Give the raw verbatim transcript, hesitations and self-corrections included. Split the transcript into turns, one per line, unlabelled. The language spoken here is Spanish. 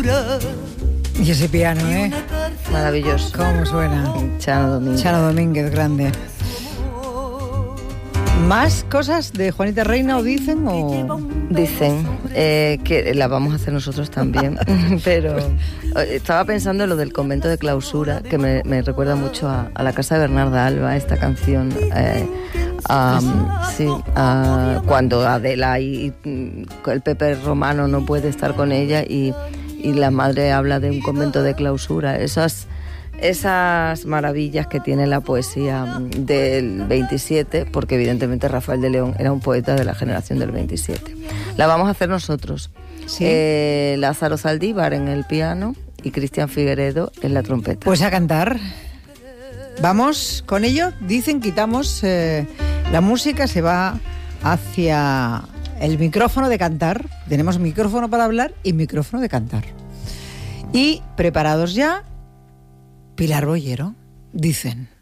Y ese piano, ¿eh?
Maravilloso.
¿Cómo suena?
Chano Domínguez.
Chano Domínguez, grande. ¿Más cosas de Juanita Reina o dicen o...?
Dicen eh, que la vamos a hacer nosotros también, pero estaba pensando en lo del convento de clausura, que me, me recuerda mucho a, a la casa de Bernarda Alba, esta canción, eh, um, sí, uh, cuando Adela y, y el Pepe Romano no puede estar con ella y, y la madre habla de un convento de clausura, esas... Esas maravillas que tiene la poesía del veintisiete, porque evidentemente Rafael de León era un poeta de la generación del veintisiete. La vamos a hacer nosotros.
¿Sí?
Eh, Lázaro Zaldívar en el piano y Cristian Figueredo en la trompeta.
Pues a cantar. Vamos con ello. Dicen, quitamos eh, la música, se va hacia el micrófono de cantar. Tenemos micrófono para hablar y micrófono de cantar. Y preparados ya... Pilar Bollero, dicen.